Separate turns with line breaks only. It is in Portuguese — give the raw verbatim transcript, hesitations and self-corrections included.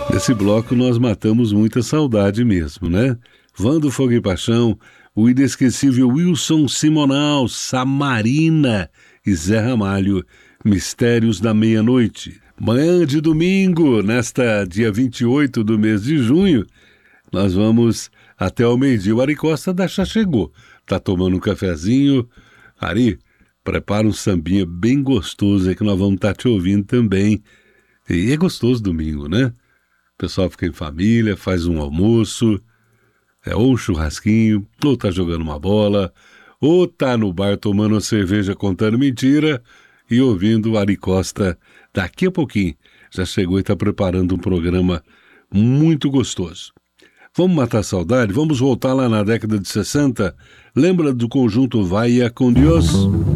Nesse bloco nós matamos muita saudade mesmo, né? Vando Fogo e Paixão, o inesquecível Wilson Simonal, Samarina e Zé Ramalho, Mistérios da Meia-Noite. Manhã de domingo, nesta dia vinte e oito do mês de junho, nós vamos até ao meio-dia. O Ari Costa da já chegou, tá tomando um cafezinho. Ari, prepara um sambinha bem gostoso aí que nós vamos estar te ouvindo também. E é gostoso domingo, né? O pessoal fica em família, faz um almoço, é, ou um churrasquinho, ou tá jogando uma bola, ou tá no bar tomando uma cerveja contando mentira e ouvindo o Ari Costa daqui a pouquinho. Já chegou e está preparando um programa muito gostoso. Vamos matar a saudade? Vamos voltar lá na década de sessenta? Lembra do conjunto Vaya con Dios?